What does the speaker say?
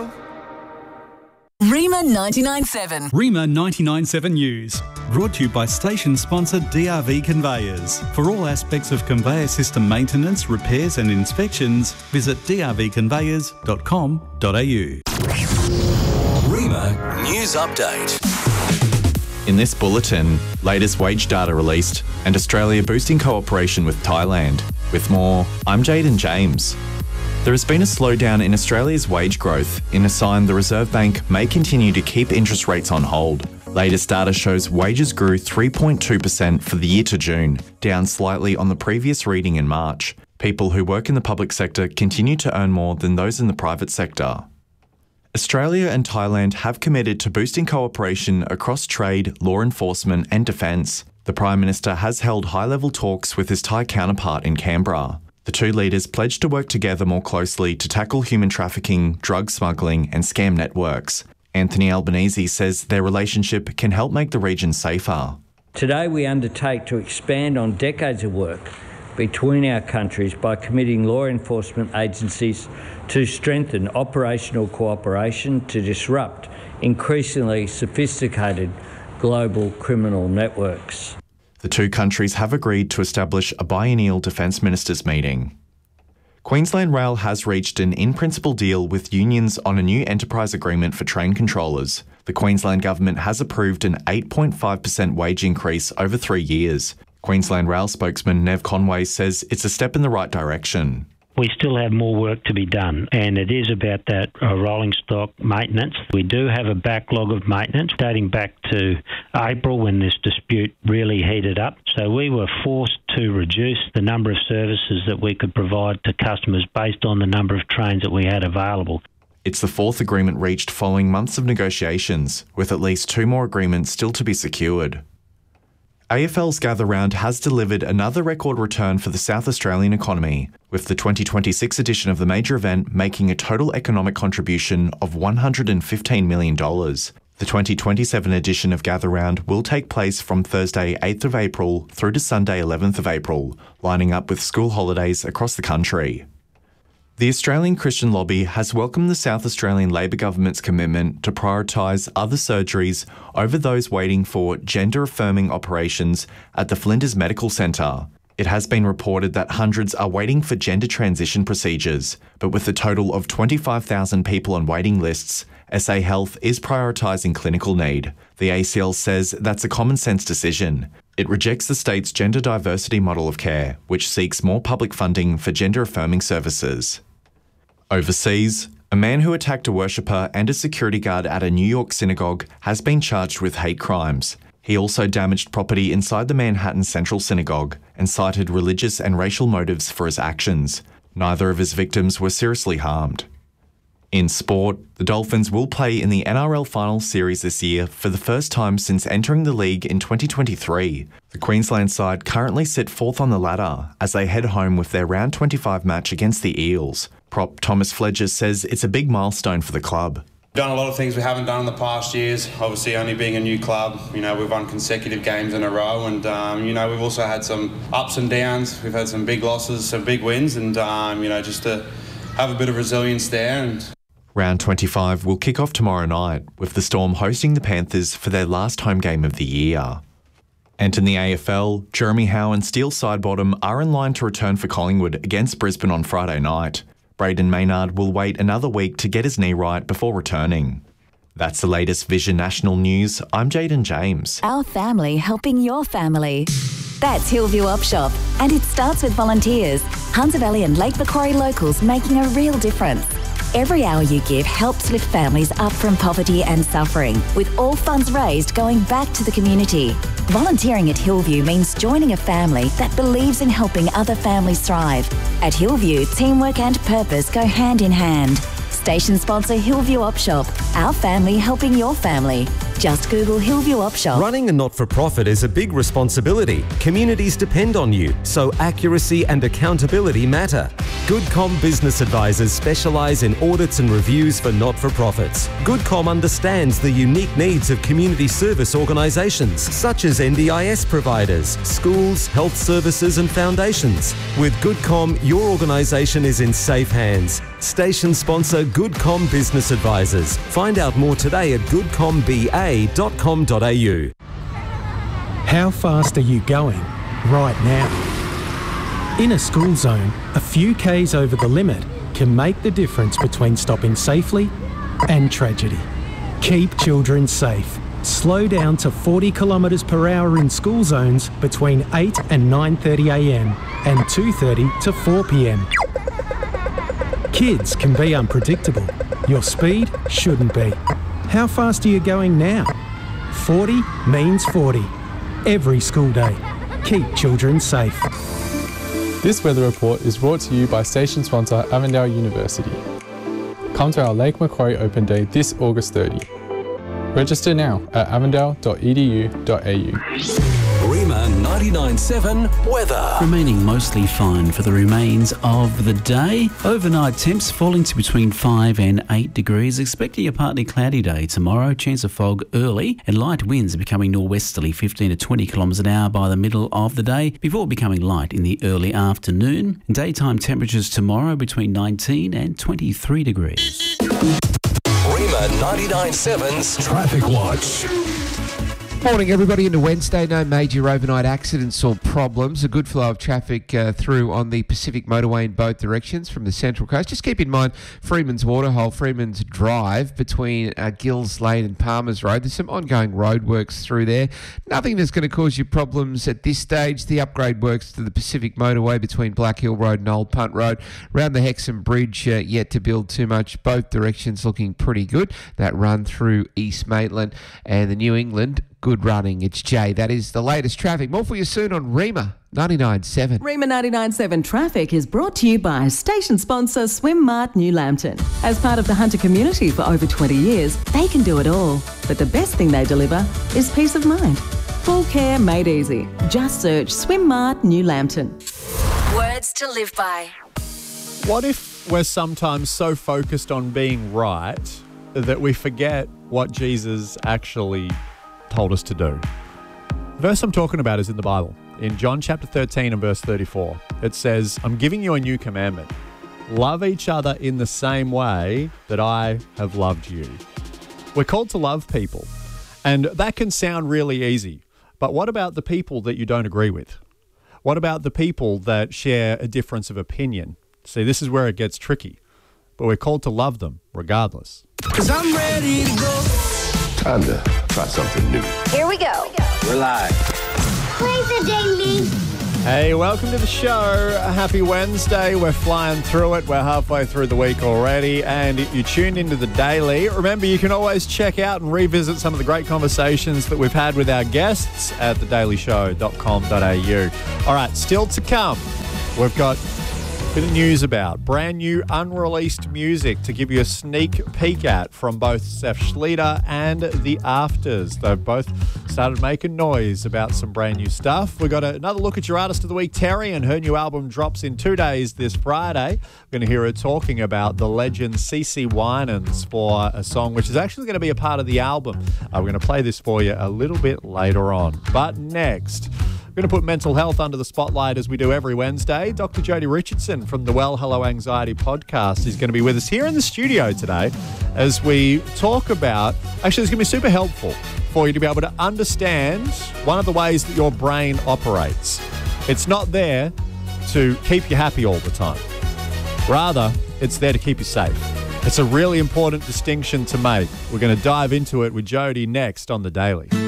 go. Rima 99.7. Rima 99.7 News. Brought to you by station sponsor DRV Conveyors. For all aspects of conveyor system maintenance, repairs and inspections, visit drvconveyors.com.au. Rima News Update. In this bulletin, latest wage data released and Australia boosting cooperation with Thailand. With more, I'm Jaden James. There has been a slowdown in Australia's wage growth, in a sign the Reserve Bank may continue to keep interest rates on hold. Latest data shows wages grew 3.2% for the year to June, down slightly on the previous reading in March. People who work in the public sector continue to earn more than those in the private sector. Australia and Thailand have committed to boosting cooperation across trade, law enforcement and defence. The Prime Minister has held high-level talks with his Thai counterpart in Canberra. The two leaders pledged to work together more closely to tackle human trafficking, drug smuggling and scam networks. Anthony Albanese says their relationship can help make the region safer. Today we undertake to expand on decades of work between our countries by committing law enforcement agencies to strengthen operational cooperation to disrupt increasingly sophisticated global criminal networks. The two countries have agreed to establish a biennial Defence Ministers meeting. Queensland Rail has reached an in-principle deal with unions on a new enterprise agreement for train controllers. The Queensland Government has approved an 8.5% wage increase over 3 years. Queensland Rail spokesman Nev Conway says it's a step in the right direction. We still have more work to be done, and it is about that rolling stock maintenance. We do have a backlog of maintenance dating back to April when this dispute really heated up. So we were forced to reduce the number of services that we could provide to customers based on the number of trains that we had available. It's the fourth agreement reached following months of negotiations, with at least 2 more agreements still to be secured. AFL's Gather Round has delivered another record return for the South Australian economy, with the 2026 edition of the major event making a total economic contribution of $115 million. The 2027 edition of Gather Round will take place from Thursday 8th of April through to Sunday 11th of April, lining up with school holidays across the country. The Australian Christian Lobby has welcomed the South Australian Labor Government's commitment to prioritise other surgeries over those waiting for gender-affirming operations at the Flinders Medical Centre. It has been reported that hundreds are waiting for gender transition procedures, but with a total of 25,000 people on waiting lists, SA Health is prioritising clinical need. The ACL says that's a common-sense decision. It rejects the state's gender diversity model of care, which seeks more public funding for gender-affirming services. Overseas, a man who attacked a worshipper and a security guard at a New York synagogue has been charged with hate crimes. He also damaged property inside the Manhattan Central Synagogue and cited religious and racial motives for his actions. Neither of his victims were seriously harmed. In sport, the Dolphins will play in the NRL Finals Series this year for the first time since entering the league in 2023. The Queensland side currently sit 4th on the ladder as they head home with their round 25 match against the Eels. Prop Thomas Fledger says it's a big milestone for the club. Done a lot of things we haven't done in the past years. Obviously, only being a new club, we've won consecutive games in a row, and we've also had some ups and downs. We've had some big losses, some big wins, and just to have a bit of resilience there. Round 25 will kick off tomorrow night, with the Storm hosting the Panthers for their last home game of the year. And in the AFL, Jeremy Howe and Steele Sidebottom are in line to return for Collingwood against Brisbane on Friday night. Braden Maynard will wait another week to get his knee right before returning. That's the latest Vision National News. I'm Jaden James. Our family helping your family. That's Hillview Op Shop, and it starts with volunteers. Hunter Valley and Lake Macquarie locals making a real difference. Every hour you give helps lift families up from poverty and suffering, with all funds raised going back to the community. Volunteering at Hillview means joining a family that believes in helping other families thrive. At Hillview, teamwork and purpose go hand in hand. Station sponsor Hillview Op Shop, our family helping your family. Just Google Hillview Op Shop. Running a not-for-profit is a big responsibility. Communities depend on you, so accuracy and accountability matter. GoodCom Business Advisors specialise in audits and reviews for not-for-profits. GoodCom understands the unique needs of community service organisations, such as NDIS providers, schools, health services and foundations. With GoodCom, your organisation is in safe hands. Station sponsor GoodCom Business Advisors. Find out more today at goodcomba.com.au. How fast are you going right now? In a school zone, a few Ks over the limit can make the difference between stopping safely and tragedy. Keep children safe. Slow down to 40 kilometres per hour in school zones between 8 and 9:30am and 2:30 to 4pm. Kids can be unpredictable. Your speed shouldn't be. How fast are you going now? 40 means 40. Every school day. Keep children safe. This weather report is brought to you by station sponsor Avondale University. Come to our Lake Macquarie Open Day this August 30. Register now at avondale.edu.au. Rima 99.7 weather. Remaining mostly fine for the remains of the day. Overnight temps falling to between 5 and 8 degrees. Expecting a partly cloudy day tomorrow. Chance of fog early and light winds becoming norwesterly 15 to 20 kilometres an hour by the middle of the day before becoming light in the early afternoon. Daytime temperatures tomorrow between 19 and 23 degrees. Rima 99.7's Traffic Watch. Morning everybody, into Wednesday. No major overnight accidents or problems. A good flow of traffic through on the Pacific Motorway in both directions from the Central Coast. Just keep in mind Freeman's Waterhole, Freeman's Drive between Gills Lane and Palmer's Road. There's some ongoing roadworks through there. Nothing that's going to cause you problems at this stage. The upgrade works to the Pacific Motorway between Black Hill Road and Old Punt Road. Around the Hexham Bridge, yet to build too much. Both directions looking pretty good. That run through East Maitland and the New England. Good running. It's Jay. That is the latest traffic. More for you soon on Rima 99.7. Rima 99.7 Traffic is brought to you by station sponsor Swim Mart New Lambton. As part of the Hunter community for over 20 years, they can do it all. But the best thing they deliver is peace of mind. Full care made easy. Just search Swim Mart New Lambton. Words to live by. What if we're sometimes so focused on being right that we forget what Jesus actually told us to do? The verse I'm talking about is in the Bible. In John chapter 13 and verse 34, it says, I'm giving you a new commandment. Love each other in the same way that I have loved you. We're called to love people, and that can sound really easy. But what about the people that you don't agree with? What about the people that share a difference of opinion? See, this is where it gets tricky, but we're called to love them regardless. 'Cause I'm ready to go. Time to try something new. Here we go. We're live. Play the ding-ding. Hey, welcome to the show. Happy Wednesday. We're flying through it. We're halfway through the week already, and you tuned into the Daily. Remember, you can always check out and revisit some of the great conversations that we've had with our guests at thedailyShow.com.au. All right, still to come, we've got a bit of news about brand new unreleased music to give you a sneak peek at from both Seth Schlieder and The Afters. They've both started making noise about some brand new stuff. We've got another look at your Artist of the Week, Terry, and her new album drops in 2 days this Friday. We're going to hear her talking about the legend CeCe Winans for a song which is actually going to be a part of the album. We're going to play this for you a little bit later on. But next, we're going to put mental health under the spotlight as we do every Wednesday. Dr. Jodie Richardson from the Well Hello Anxiety podcast is going to be with us here in the studio today as we talk about, actually it's going to be super helpful for you to be able to understand one of the ways that your brain operates. It's not there to keep you happy all the time. Rather, it's there to keep you safe. It's a really important distinction to make. We're going to dive into it with Jodie next on The Daily.